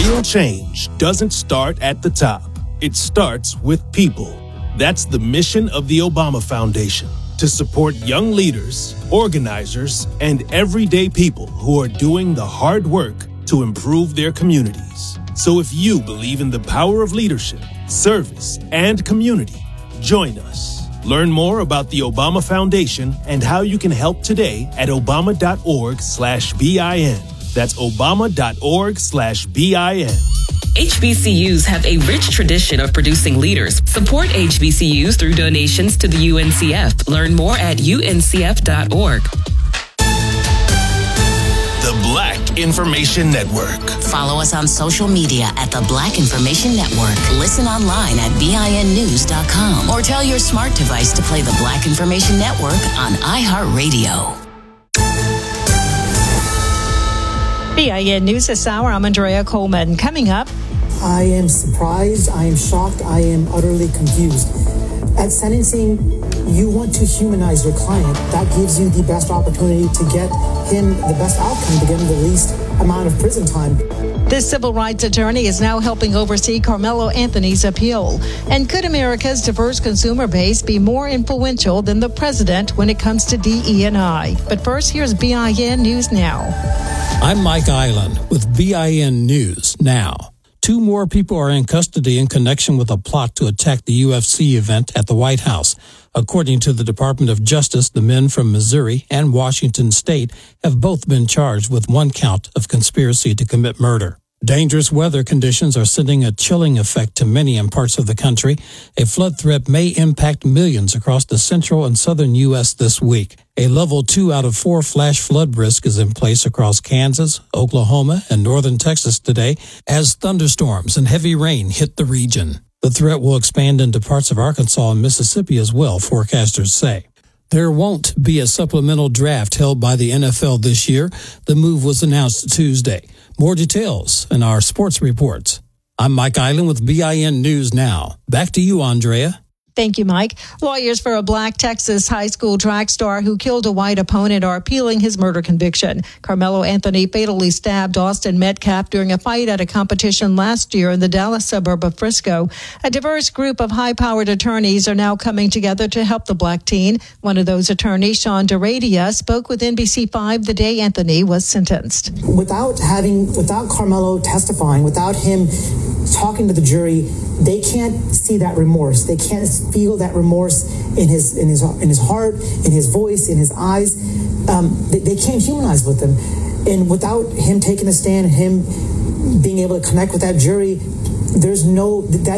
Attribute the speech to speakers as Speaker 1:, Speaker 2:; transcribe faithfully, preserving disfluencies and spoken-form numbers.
Speaker 1: Real change doesn't start at the top. It starts with people. That's the mission of the Obama Foundation, to support young leaders, organizers, and everyday people who are doing the hard work to improve their communities. So if you believe in the power of leadership, service, and community, join us. Learn more about the Obama Foundation and how you can help today at obama.org slash BIN. That's obama.org slash BIN.
Speaker 2: H B C Us have a rich tradition of producing leaders. Support H B C Us through donations to the U N C F. Learn more at U N C F dot org.
Speaker 1: The Black Information Network.
Speaker 3: Follow us on social media at the Black Information Network. Listen online at B I N news dot com or tell your smart device to play the Black Information Network on iHeartRadio.
Speaker 4: B I N News this hour, I'm Andrea Coleman. Coming up.
Speaker 5: I am surprised, I am shocked, I am utterly confused. At sentencing, you want to humanize your client. That gives you the best opportunity to get him the best outcome, to get him the least amount of prison time.
Speaker 4: This civil rights attorney is now helping oversee Carmelo Anthony's appeal. And could America's diverse consumer base be more influential than the president when it comes to D E and I? But first, here's B I N News Now.
Speaker 6: I'm Mike Island with B I N News Now. Two more people are in custody in connection with a plot to attack the U F C event at the White House. According to the Department of Justice, the men from Missouri and Washington State have both been charged with one count of conspiracy to commit murder. Dangerous weather conditions are sending a chilling effect to many in parts of the country. A flood threat may impact millions across the central and southern U S this week. A level two out of four flash flood risk is in place across Kansas, Oklahoma, and northern Texas today as thunderstorms and heavy rain hit the region. The threat will expand into parts of Arkansas and Mississippi as well, forecasters say. There won't be a supplemental draft held by the N F L this year. The move was announced Tuesday. More details in our sports reports. I'm Mike Island with B I N News Now. Back to you, Andrea.
Speaker 4: Thank you, Mike. Lawyers for a black Texas high school track star who killed a white opponent are appealing his murder conviction. Carmelo Anthony fatally stabbed Austin Metcalf during a fight at a competition last year in the Dallas suburb of Frisco. A diverse group of high-powered attorneys are now coming together to help the black teen. One of those attorneys, Sean DeRadia, spoke with N B C five the day Anthony was sentenced.
Speaker 5: Without having, without Carmelo testifying, without him talking to the jury, they can't see that remorse. They can't feel that remorse in his in his in his heart, in his voice, in his eyes. Um, they, they can't humanize with him, and without him taking a stand, him being able to connect with that jury, there's no that.